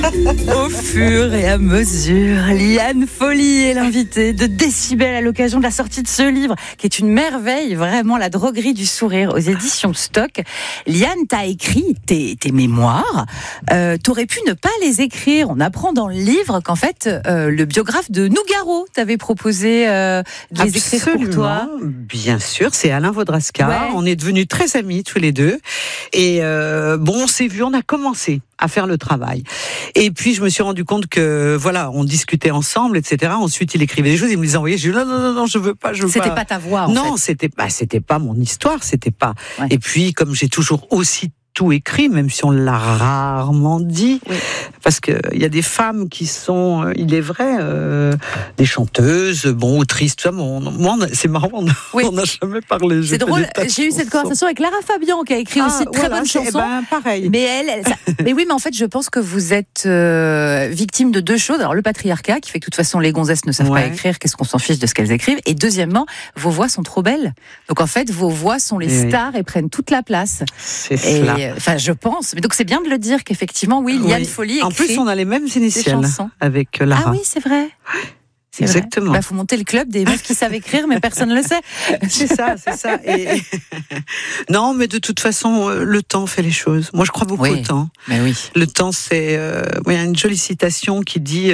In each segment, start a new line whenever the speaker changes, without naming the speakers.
Au fur et à mesure, Liane Folly est l'invitée de Décibel à l'occasion de la sortie de ce livre, qui est une merveille, vraiment, La droguerie du sourire, aux éditions Stock. Liane, t'as écrit tes mémoires. T'aurais pu ne pas les écrire. On apprend dans le livre qu'en fait, le biographe de Nougaro t'avait proposé de les écrire pour toi.
Bien sûr, c'est Alain Vaudrasca. Ouais. On est devenus très amis tous les deux. Et on s'est vu, on a commencé à faire le travail. Et puis je me suis rendu compte que on discutait ensemble, etc. Ensuite il écrivait des choses, il me les envoyait. Je dis non, je veux pas.
C'était pas ta voix.
Non, c'était pas mon histoire, c'était pas. Ouais. Et puis comme j'ai toujours aussi tout écrit, même si on l'a rarement dit, oui. Parce que il y a des femmes qui sont, il est vrai, des chanteuses, autrices, tout ça. Moi, c'est marrant, on n'a jamais parlé.
C'est drôle. J'ai eu cette conversation avec Lara Fabian qui a écrit aussi de très bonnes chansons.
Pareil.
Mais mais oui, mais en fait, je pense que vous êtes victime de deux choses. Alors le patriarcat qui fait que de toute façon les gonzesses ne savent pas écrire. Qu'est-ce qu'on s'en fiche de ce qu'elles écrivent. Et deuxièmement, vos voix sont trop belles. Donc en fait, vos voix sont les stars et prennent toute la place.
C'est cela.
Enfin, je pense. Mais donc, c'est bien de le dire qu'effectivement, oui, Liane Folly écrit.
En plus, on a les mêmes initiales avec Lara.
Ah oui, c'est vrai. C'est
exactement.
Il faut monter le club des meufs qui savent écrire, mais personne ne le sait.
C'est ça. Et... Non, mais de toute façon, le temps fait les choses. Moi, je crois beaucoup au temps.
Mais oui.
Le temps, c'est... il y a une jolie citation qui dit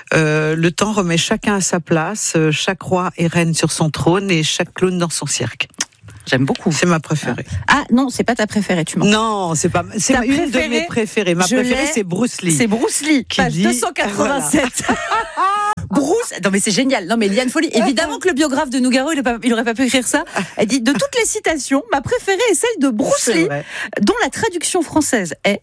le temps remet chacun à sa place, chaque roi est reine sur son trône et chaque clown dans son cirque.
J'aime beaucoup.
C'est ma préférée.
Ah non, c'est pas ta préférée, tu mens.
Non, c'est pas. C'est une de mes préférées. Ma préférée, c'est Bruce Lee.
C'est Bruce Lee, page 287. Bruce, non mais c'est génial. Non mais Liane Folly, évidemment que le biographe de Nougaro, il aurait pas pu écrire ça. Elle dit de toutes les citations, ma préférée est celle de Bruce Lee, dont la traduction française est.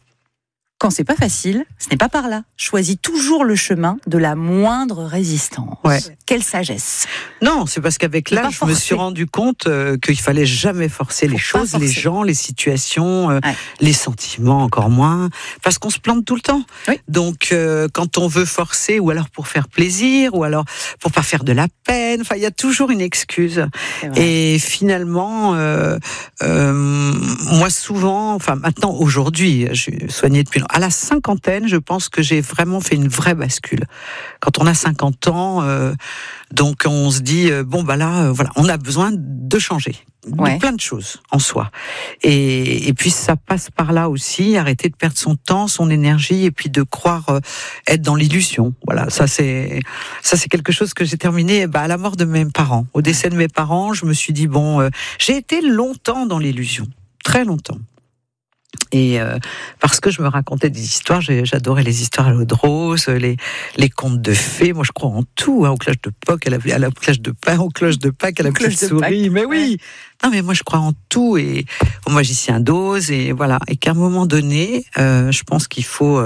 Quand c'est pas facile, ce n'est pas par là. Choisis toujours le chemin de la moindre résistance. Quelle sagesse.
Non, c'est parce qu'avec l'âge, je me suis rendu compte qu'il fallait jamais forcer les choses, les gens, les situations, les sentiments encore moins, parce qu'on se plante tout le temps. Donc, quand on veut forcer, ou alors pour faire plaisir, ou alors pour pas faire de la peine, il y a toujours une excuse. Et finalement, moi souvent, maintenant, aujourd'hui, je suis soignée depuis à la cinquantaine, je pense que j'ai vraiment fait une vraie bascule. Quand on a 50 ans, donc on se dit on a besoin de changer, de plein de choses en soi. Et puis ça passe par là aussi, arrêter de perdre son temps, son énergie, et puis de croire être dans l'illusion. Voilà, ça c'est quelque chose que j'ai terminé à la mort de mes parents, au décès de mes parents. Je me suis dit j'ai été longtemps dans l'illusion, très longtemps. Et parce que je me racontais des histoires, j'adorais les histoires à l'eau de rose, les contes de fées. Moi, je crois en tout, aux cloches de Pâques, à la cloche de pain, aux cloches de Pâques, à la petite souris. Mais oui, non, mais moi, je crois en tout et au magicien d'Oz et voilà. Et qu'à un moment donné, je pense qu'il faut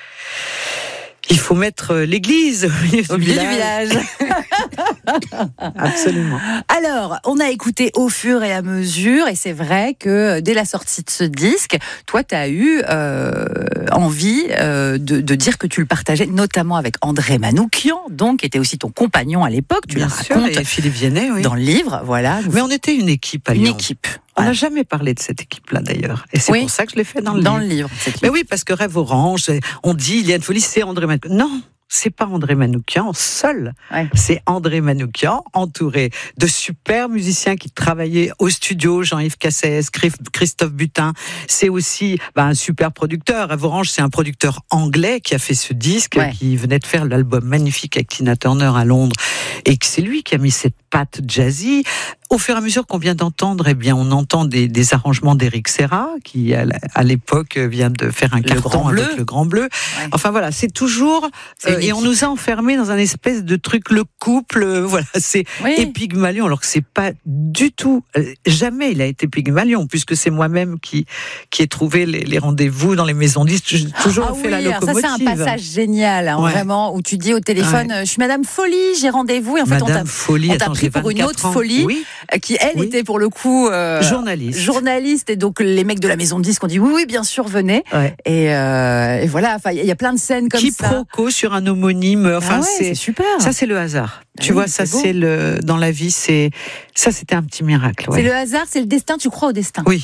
mettre l'église
au milieu du village.
Absolument.
Alors, on a écouté au fur et à mesure, et c'est vrai que dès la sortie de ce disque, toi, tu as eu envie de dire que tu le partageais, notamment avec André Manoukian, donc, qui était aussi ton compagnon à l'époque. Tu
Bien
le
sûr,
racontes
et Philippe Viennet,
dans le livre, voilà.
Mais on était une équipe à Lyon.
Une équipe.
On n'a jamais parlé de cette équipe-là, d'ailleurs. Et c'est pour ça que je l'ai fait dans le livre. Mais oui, parce que Rêve Orange, on dit Liane Folly, c'est André Manoukian. Non, c'est pas André Manoukian seul. C'est André Manoukian, entouré de super musiciens qui travaillaient au studio, Jean-Yves Cassès, Christophe Butin. C'est aussi un super producteur. Rêve Orange, c'est un producteur anglais qui a fait ce disque, qui venait de faire l'album magnifique avec Tina Turner à Londres. Et que c'est lui qui a mis cette patte jazzy. Au fur et à mesure qu'on vient d'entendre, on entend des arrangements d'Éric Serra, qui à l'époque vient de faire un carton avec le Grand Bleu. Enfin voilà, c'est toujours... et on nous a enfermés dans un espèce de truc, le couple, c'est et Pygmalion, alors que c'est pas du tout... jamais il a été Pygmalion, puisque c'est moi-même qui ai trouvé les rendez-vous dans les maisons disques. J'ai toujours fait la locomotive.
Ça, c'est un passage génial, vraiment, où tu dis au téléphone, je suis Madame Folly, j'ai rendez-vous, et en fait, on t'a pris pour une autre Folly. Qui elle était pour le coup journaliste et donc les mecs de la maison de disques ont dit oui bien sûr venez et voilà, enfin il y a plein de scènes comme ça.
Quiproquo sur un homonyme,
c'est super.
Ça c'est le hasard. Tu vois, ça c'est dans la vie, c'était un petit miracle.
C'est le hasard, c'est le destin. Tu crois au destin?
Oui.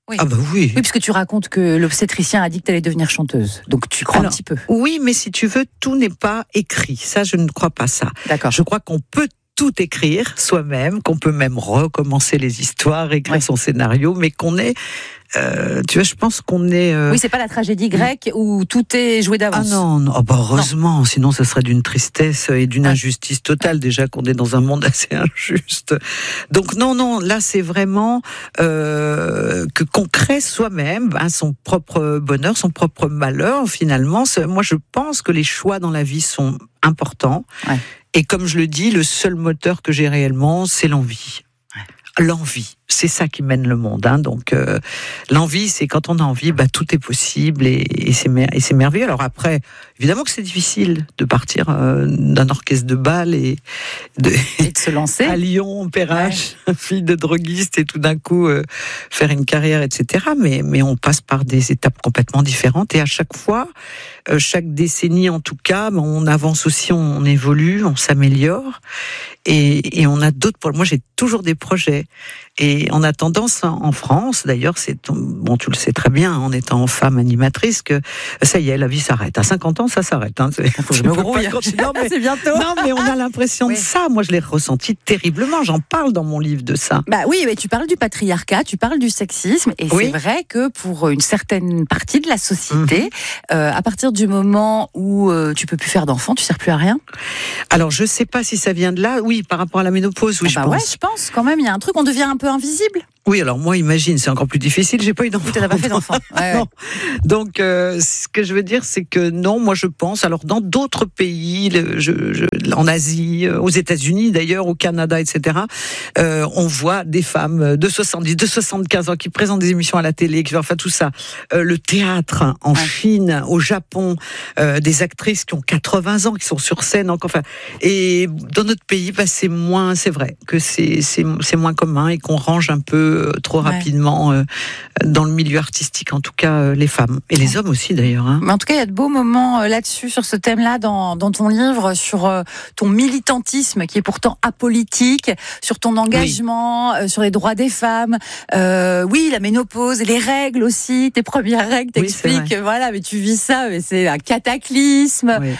Oui.
Ah bah oui.
Oui, puisque tu racontes que l'obstétricien a dit que tu allais devenir chanteuse. Donc tu crois un petit peu.
Oui, mais si tu veux, tout n'est pas écrit. Ça, je ne crois pas ça.
D'accord.
Je crois qu'on peut tout écrire soi-même, qu'on peut même recommencer les histoires, écrire son scénario, mais qu'on est... tu vois, je pense qu'on est...
Oui, c'est pas la tragédie grecque où tout est joué d'avance.
Ah non, oh bah heureusement, sinon ça serait d'une tristesse et d'une injustice totale, déjà qu'on est dans un monde assez injuste. Donc non, là c'est vraiment qu'on crée soi-même son propre bonheur, son propre malheur finalement. Moi je pense que les choix dans la vie sont importants. Ouais. Et comme je le dis, le seul moteur que j'ai réellement, c'est l'envie. L'envie, c'est ça qui mène le monde. Donc l'envie, c'est quand on a envie, tout est possible et c'est merveilleux. Alors après, évidemment que c'est difficile de partir d'un orchestre de bal et de
se lancer
à Lyon, Perrache, fille de droguiste et tout d'un coup faire une carrière, etc. Mais on passe par des étapes complètement différentes et à chaque fois, chaque décennie en tout cas, on avance aussi, on évolue, on s'améliore. Et on a d'autres. Moi, j'ai toujours des projets. Et on a tendance en France, d'ailleurs, bon, tu le sais très bien, en étant femme animatrice, que ça y est, la vie s'arrête. À 50 ans, ça s'arrête.
Faut que je me grouille. C'est bientôt.
Non, mais on a l'impression de ça. Moi, je l'ai ressenti terriblement. J'en parle dans mon livre de ça.
Oui, mais tu parles du patriarcat, tu parles du sexisme, et c'est vrai que pour une certaine partie de la société, à partir du moment où tu peux plus faire d'enfants, tu sers plus à rien.
Alors, je sais pas si ça vient de là. Oui, par rapport à la ménopause, oui, je pense.
Ouais, je pense quand même. Il y a un truc, on devient un peu invisible.
Oui, alors moi, imagine, c'est encore plus difficile. J'ai pas eu d'enfant.
Tu n'as pas fait d'enfant.
Non. Donc, ce que je veux dire, c'est que non, moi, je pense. Alors, dans d'autres pays, en Asie, aux États-Unis, d'ailleurs, au Canada, etc., on voit des femmes de 70, de 75 ans qui présentent des émissions à la télé, qui font tout ça. Le théâtre en Chine, au Japon, des actrices qui ont 80 ans, qui sont sur scène. Enfin, et dans notre pays, c'est vrai que c'est moins commun et qu'on range un peu trop rapidement dans le milieu artistique, en tout cas les femmes et les hommes aussi d'ailleurs.
Mais en tout cas, il y a de beaux moments là-dessus, sur ce thème-là, dans ton livre, sur ton militantisme qui est pourtant apolitique, sur ton engagement, sur les droits des femmes. La ménopause, les règles aussi, tes premières règles, t'expliques, mais tu vis ça, mais c'est un cataclysme. Oui.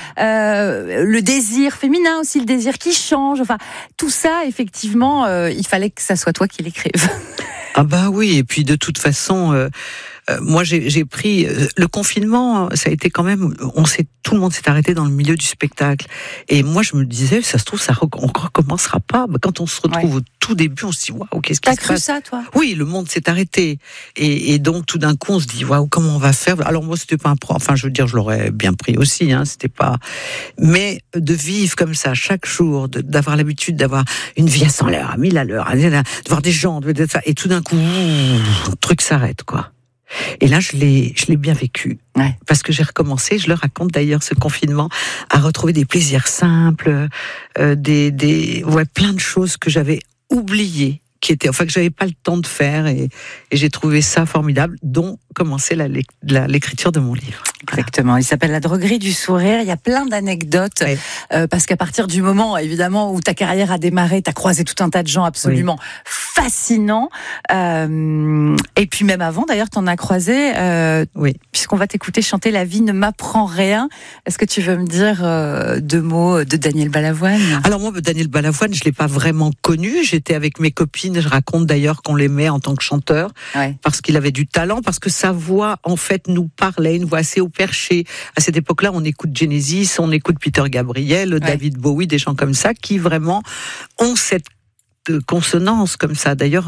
Le désir féminin aussi, le désir qui change. Enfin, tout ça, effectivement, il fallait que ça soit toi qui l'écrive.
Ah bah oui, et puis de toute façon, moi j'ai pris le confinement, ça a été quand même, tout le monde s'est arrêté dans le milieu du spectacle. Et moi je me disais, ça se trouve, on recommencera pas. Quand on se retrouve au tout début, on se dit waouh, qu'est-ce qui se passe ?
T'as cru ça, toi ?
Oui, le monde s'est arrêté. Et donc tout d'un coup, on se dit waouh, comment on va faire ? Alors moi, c'était pas enfin, je veux dire, je l'aurais bien pris aussi, c'était pas. Mais de vivre comme ça chaque jour, d'avoir l'habitude d'avoir une vie à 100 l'heure, à 1000 à l'heure, de voir des gens, et tout d'un coup, le truc s'arrête, quoi. Et là, je l'ai bien vécu. Parce que j'ai recommencé, je le raconte d'ailleurs, ce confinement, à retrouver des plaisirs simples, plein de choses que j'avais oubliées, que j'avais pas le temps de faire, et j'ai trouvé ça formidable, dont commencer l'écriture de mon livre.
Exactement. Il s'appelle La droguerie du sourire. Il y a plein d'anecdotes, parce qu'à partir du moment, évidemment, où ta carrière a démarré, t'as croisé tout un tas de gens absolument fascinants. Et puis même avant, d'ailleurs, t'en as croisé. Puisqu'on va t'écouter chanter La vie ne m'apprend rien. Est-ce que tu veux me dire 2 mots de Daniel Balavoine ?
Alors moi, Daniel Balavoine, je l'ai pas vraiment connu. J'étais avec mes copines. Je raconte d'ailleurs qu'on l'aimait en tant que chanteur, parce qu'il avait du talent, parce que sa voix, en fait, nous parlait, une voix assez au perché. À cette époque-là, on écoute Genesis, on écoute Peter Gabriel, David Bowie, des gens comme ça, qui vraiment ont cette consonance comme ça. D'ailleurs,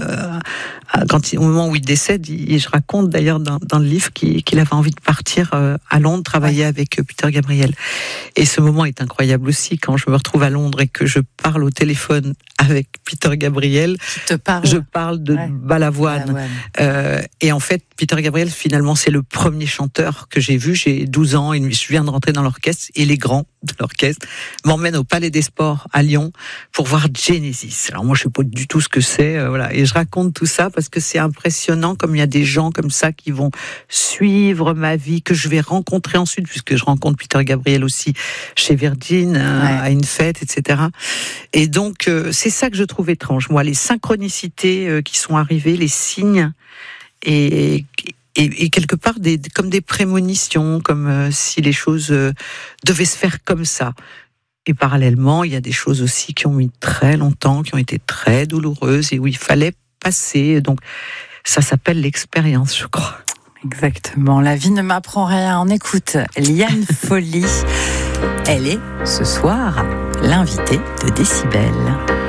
au moment où il décède, je raconte d'ailleurs dans le livre qu'il avait envie de partir à Londres, travailler avec Peter Gabriel. Et ce moment est incroyable aussi, quand je me retrouve à Londres et que je parle au téléphone avec Peter Gabriel. Je parle de Balavoine. Et en fait, Peter Gabriel, finalement, c'est le premier chanteur que j'ai vu. J'ai 12 ans et je viens de rentrer dans l'orchestre, et les grands de l'orchestre m'emmènent au Palais des Sports à Lyon pour voir Genesis. Alors moi, je sais pas du tout ce que c'est, Et je raconte tout ça parce que c'est impressionnant, comme il y a des gens comme ça qui vont suivre ma vie, que je vais rencontrer ensuite, puisque je rencontre Peter Gabriel aussi chez Virgin, à une fête, etc. Et donc, c'est ça que je trouve étrange, moi, les synchronicités qui sont arrivées, les signes. et quelque part comme des prémonitions, comme si les choses devaient se faire comme ça. Et parallèlement, il y a des choses aussi qui ont mis très longtemps, qui ont été très douloureuses et où il fallait passer. Donc, ça s'appelle l'expérience, je crois.
Exactement. La vie ne m'apprend rien. On écoute Liane Folly. Elle est, ce soir, l'invitée de Décibel.